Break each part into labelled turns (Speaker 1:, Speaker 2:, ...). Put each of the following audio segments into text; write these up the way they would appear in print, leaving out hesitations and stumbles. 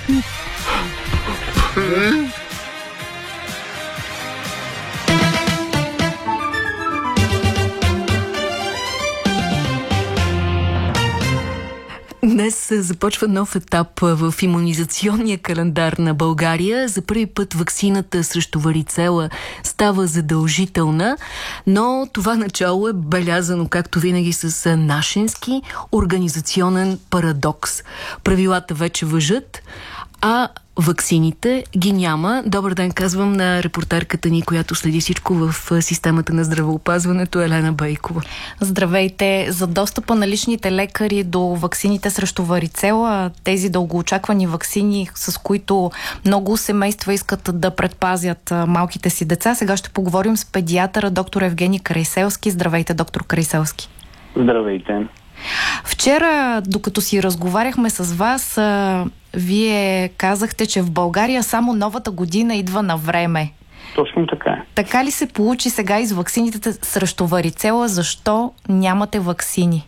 Speaker 1: Днес започва нов етап в имунизационния календар на България. За първи път ваксината срещу варицела става задължителна, но това начало е белязано, както винаги, с нашенски организационен парадокс. Правилата вече важат, а ваксините ги няма. Добър ден, казвам на репортерката ни, която следи всичко в системата на здравеопазването, Елена Бейкова.
Speaker 2: Здравейте! За достъпа на личните лекари до ваксините срещу варицела, тези дългоочаквани ваксини, с които много семейства искат да предпазят малките си деца, сега ще поговорим с педиатъра доктор Евгений Карайселски. Здравейте, доктор Карайселски.
Speaker 3: Здравейте!
Speaker 2: Вчера, докато си разговаряхме с вас, вие казахте, че в България само новата година идва на време.
Speaker 3: Точно така.
Speaker 2: Така ли се получи сега и с ваксините срещу варицела? Защо нямате ваксини?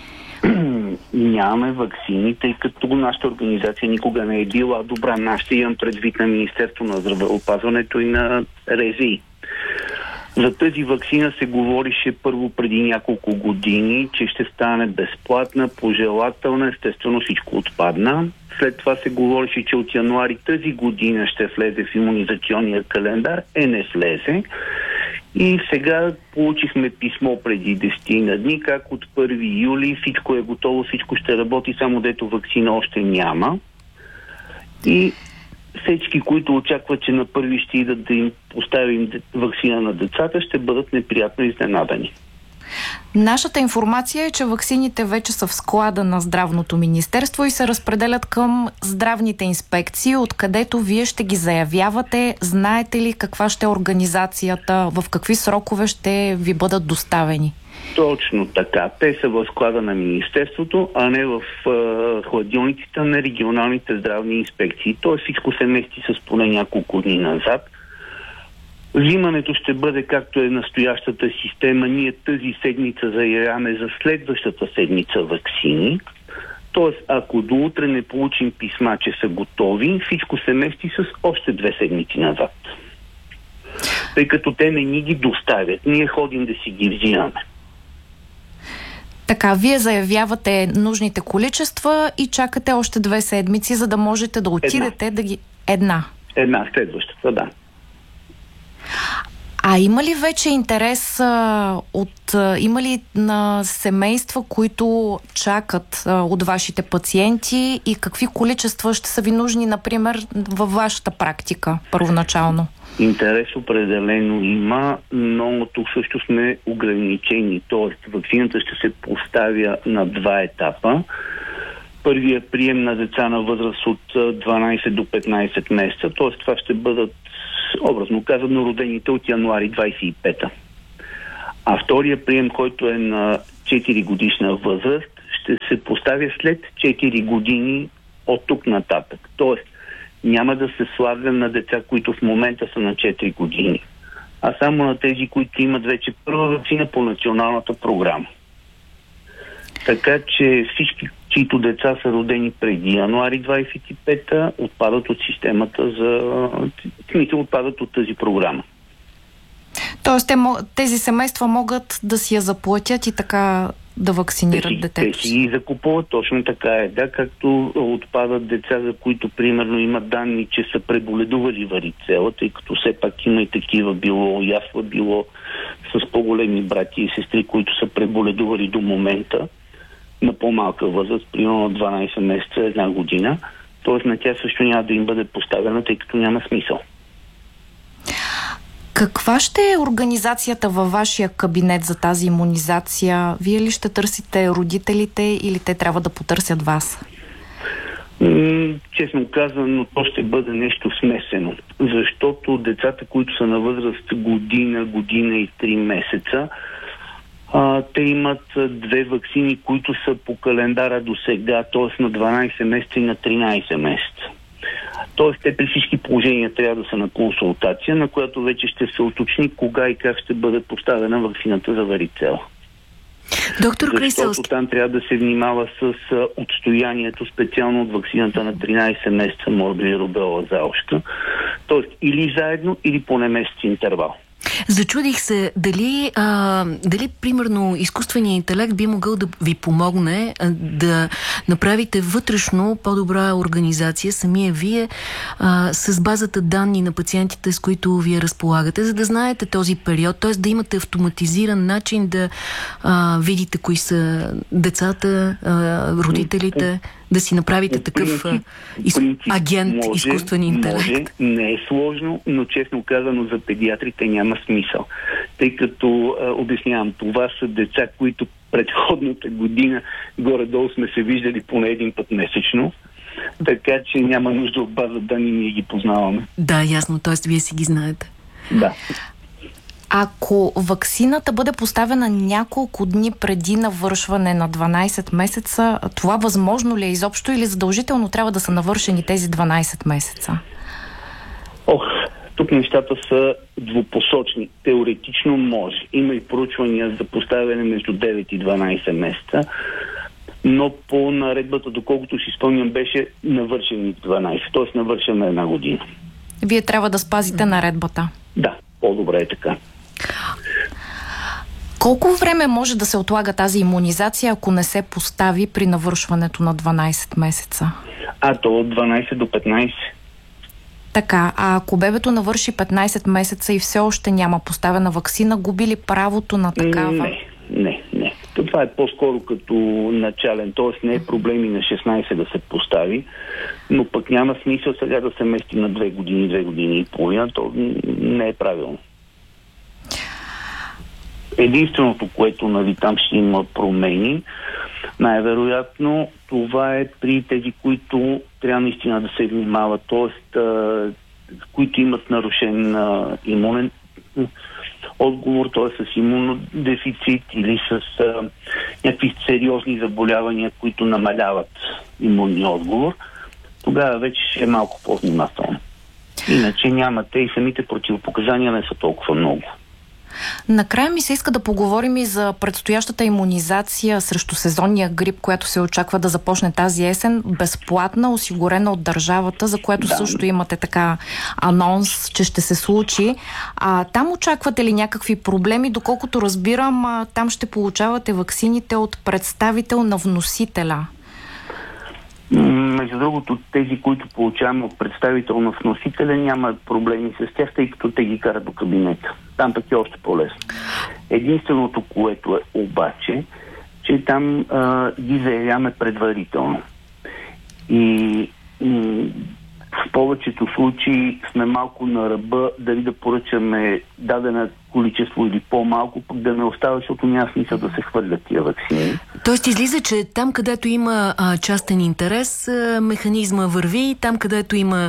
Speaker 3: Нямаме ваксини, тъй като нашата организация никога не е била добра. Нашата имам предвид на Министерство на здравеопазването и на РЗИ. За тази ваксина се говорише първо преди няколко години, че ще стане безплатна, пожелателна, естествено всичко отпадна. След това се говорише, че от януари тази година ще влезе в имунизационния календар, не влезе. И сега получихме писмо преди 10 дни, как от 1 юли всичко е готово, всичко ще работи, само дето ваксина още няма. И всички, които очакват, че на първи ще идат да им поставим ваксина на децата, ще бъдат неприятно изненадани.
Speaker 2: Нашата информация е, че ваксините вече са в склада на Здравното министерство и се разпределят към здравните инспекции, откъдето вие ще ги заявявате. Знаете ли каква ще е организацията, в какви срокове ще ви бъдат доставени?
Speaker 3: Точно така. Те са в склада на Министерството, а не в хладилниците на регионалните здравни инспекции. Тоест всичко се мести с поне няколко дни назад. Взимането ще бъде както е настоящата система. Ние тази седмица заявяваме за следващата седмица ваксини. Тоест, ако до утре не получим писма, че са готови, всичко се мести с още 2 седмици назад. Тъй като те не ни ги доставят. Ние ходим да си ги взимаме.
Speaker 2: Така, вие заявявате нужните количества и чакате още 2 седмици, за да можете да отидете да ги... Една,
Speaker 3: следващата, да.
Speaker 2: А има ли вече интерес има ли на семейства, които чакат от вашите пациенти и какви количества ще са ви нужни, например, във вашата практика първоначално?
Speaker 3: Интерес определено има, но тук също сме ограничени. Тоест, ваксината ще се поставя на 2 етапа. Първият прием на деца на възраст от 12 до 15 месеца, т.е. това ще бъдат, образно казано, родените от януари 25-та. А втория прием, който е на 4 годишна възраст, ще се поставя след 4 години от тук нататък. Тоест, няма да се слага на деца, които в момента са на 4 години, а само на тези, които имат вече първа ваксина по националната програма. Така че всички, чието деца са родени преди януари 25-та, отпадат от системата отпадат от тази програма.
Speaker 2: Тоест тези семейства могат да си я заплатят и така да вакцинират детето
Speaker 3: те си ги закупуват, точно така е. Да, както отпадат деца, за които примерно имат данни, че са преболедували варицела, тъй като все пак има и такива, било ясла, било с по-големи брати и сестри, които са преболедували до момента на по-малка възраст, примерно 12 месеца, 1 година. Т.е. на тя също няма да им бъде поставена, тъй като няма смисъл.
Speaker 2: Каква ще е организацията във вашия кабинет за тази имунизация? Вие ли ще търсите родителите или те трябва да потърсят вас?
Speaker 3: Честно казано, то ще бъде нещо смесено. Защото децата, които са на възраст година и 3 месеца, те имат 2 ваксини, които са по календара до сега, т.е. на 12 месеца и на 13 месеца. Т.е. те при всички положения трябва да са на консултация, на която вече ще се уточни кога и как ще бъде поставена ваксината за варицела.
Speaker 1: Доктор Крайселски.
Speaker 3: Защото там трябва да се внимава с отстоянието, специално от ваксината на 13 месеца морбили рубела заоща. Тоест или заедно, или поне месец интервал.
Speaker 1: Зачудих се дали примерно изкуственият интелект би могъл да ви помогне да направите вътрешно по-добра организация, самия вие, с базата данни на пациентите, с които вие разполагате, за да знаете този период, т.е. да имате автоматизиран начин да видите кои са децата, родителите, да си направите такъв агент, изкуствен интелект.
Speaker 3: Може, не е сложно, но честно казано за педиатрите няма смисъл. Тъй като, обяснявам, това са деца, които предходната година горе-долу сме се виждали поне един път месечно, така че няма нужда от база данни, ние ги познаваме.
Speaker 1: Да, ясно, т.е. вие си ги знаете.
Speaker 3: Да.
Speaker 2: Ако ваксината бъде поставена няколко дни преди навършване на 12 месеца, това възможно ли е изобщо или задължително трябва да са навършени тези 12 месеца?
Speaker 3: Тук нещата са двупосочни. Теоретично може. Има и проучвания за поставяне между 9 и 12 месеца, но по наредбата, доколкото си спомням, беше навършени 12, т.е. навършена една година.
Speaker 2: Вие трябва да спазите наредбата.
Speaker 3: Да, по-добре е така.
Speaker 2: Колко време може да се отлага тази имунизация, ако не се постави при навършването на 12 месеца?
Speaker 3: То от 12 до 15.
Speaker 2: Така, а ако бебето навърши 15 месеца и все още няма поставена ваксина, губи ли правото на такава?
Speaker 3: Не. Това е по-скоро като начален, т.е. не е проблем и на 16 да се постави, но пък няма смисъл сега да се мести на 2 години и половина, то не е правилно. Единственото, което там ще има промени, най-вероятно това е при тези, които трябва наистина да се внимават, т.е. които имат нарушен имунен отговор, т.е. с имунодефицит или с някакви сериозни заболявания, които намаляват имунния отговор, тогава вече ще е малко по-внимателно. Иначе нямате и самите противопоказания не са толкова много.
Speaker 2: Накрая ми се иска да поговорим и за предстоящата имунизация срещу сезонния грип, която се очаква да започне тази есен, безплатна, осигурена от държавата, за което също имате така анонс, че ще се случи. Там очаквате ли някакви проблеми? Доколкото разбирам, там ще получавате ваксините от представител на вносителя.
Speaker 3: Между другото, тези, които получаваме от представител на вносителя, няма проблеми с тях, тъй като те ги карат до кабинета. Там пък е още по-лесно. Единственото, което е обаче, че там ги заявяваме предварително. И в повечето случаи сме малко на ръба дали да поръчаме дадена количество или по-малко, пък да не остава, защото няма смисъл да се хвърлят тия ваксини.
Speaker 1: Тоест излиза, че там, където има частен интерес, механизма върви, там, където има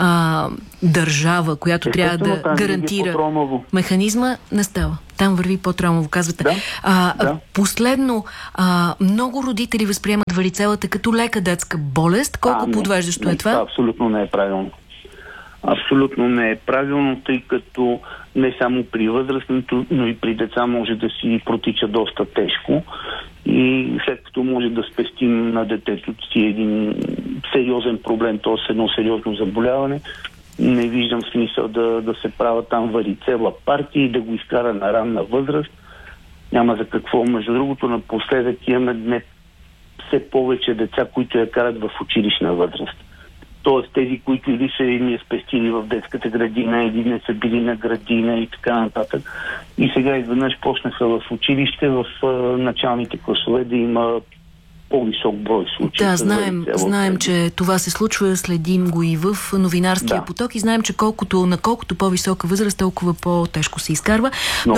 Speaker 1: държава, която трябва да гарантира механизма, не става. Там върви по-тромово, казвате.
Speaker 3: Да.
Speaker 1: Последно, много родители възприемат варицелата като лека детска болест. Колко подвеждащо е това?
Speaker 3: Абсолютно не е правилно. Абсолютно не е правилно, тъй като не само при възрастните, но и при деца може да си протича доста тежко. И след като може да спестим на детето си един сериозен проблем, т.е. едно сериозно заболяване, не виждам смисъл да се правят там варицела партии и да го изкара на ранна възраст. Няма за какво. Между другото, напоследък имаме все повече деца, които я карат в училищна възраст. Тоест тези, които или са им я спестили в детската градина, или не са били на градина и така нататък. И сега изведнъж почнаха в училище, в началните класове да има по-висок брой случаи.
Speaker 1: Да, знаем, че това се случва, следим го и в новинарския поток и знаем, че на колкото по-висока възраст, толкова по-тежко се изкарва.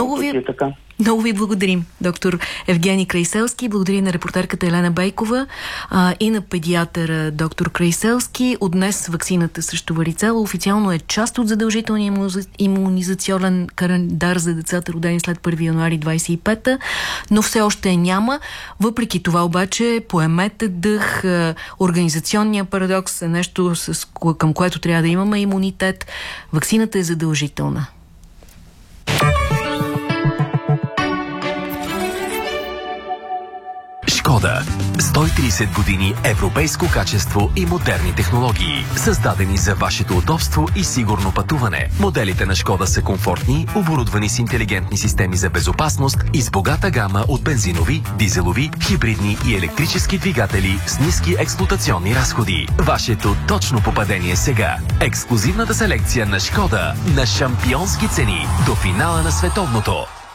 Speaker 1: Много ви благодарим, доктор Евгений Крайселски. Благодарим на репортерката Елена Бейкова и на педиатъра доктор Крайселски. От днес ваксината срещу варицела официално е част от задължителния имунизационен календар за децата, родени след 1 януари 25-та, но все още няма. Въпреки това обаче поемете дъх. Организационният парадокс е нещо, към което трябва да имаме имунитет. Ваксината е задължителна.
Speaker 4: Шкода. 130 години европейско качество и модерни технологии, създадени за вашето удобство и сигурно пътуване. Моделите на Шкода са комфортни, оборудвани с интелигентни системи за безопасност и с богата гама от бензинови, дизелови, хибридни и електрически двигатели с ниски експлоатационни разходи. Вашето точно попадение сега. Ексклузивната селекция на Шкода на шампионски цени до финала на световното.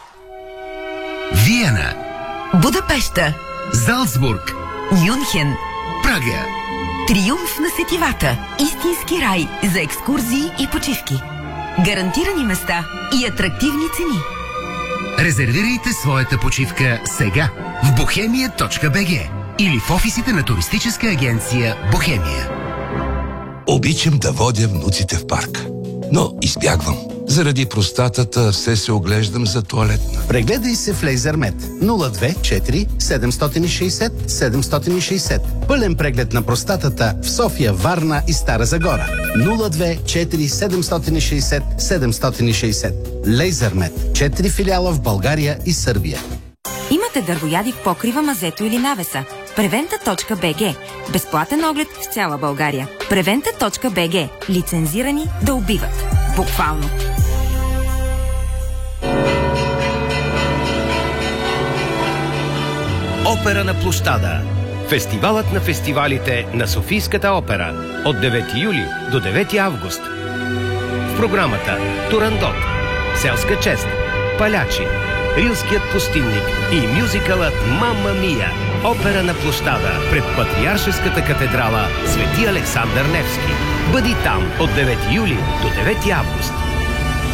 Speaker 5: Виена,
Speaker 6: Будапеща,
Speaker 5: Залцбург,
Speaker 6: Мюнхен,
Speaker 5: Прага.
Speaker 6: Триумф на сетивата. Истински рай за екскурзии и почивки. Гарантирани места и атрактивни цени.
Speaker 5: Резервирайте своята почивка сега в bohemia.bg или в офисите на туристическа агенция Бохемия.
Speaker 7: Обичам да водя внуците в парк, но избягвам. Заради простатата все се оглеждам за тоалетна.
Speaker 8: Прегледай се в Лейзермет 024 760 760. Пълен преглед на простатата в София, Варна и Стара Загора. 024 760 760. Лейзермет. 4 филиала в България и Сърбия.
Speaker 9: Имате дървояди в покрива, мазето или навеса? Preventa.bg. Безплатен оглед в цяла България. Preventa.bg. Лицензирани да убиват. Буквално.
Speaker 10: Опера на площада. Фестивалът на фестивалите на Софийската опера от 9 юли до 9 август. В програмата Турандот, Селска чест, Палячи, Рилският пустинник и мюзикълът Мамма Мия. Опера на площада пред Патриаршеската катедрала Свети Александър Невски. Бъди там от 9 юли до 9 август.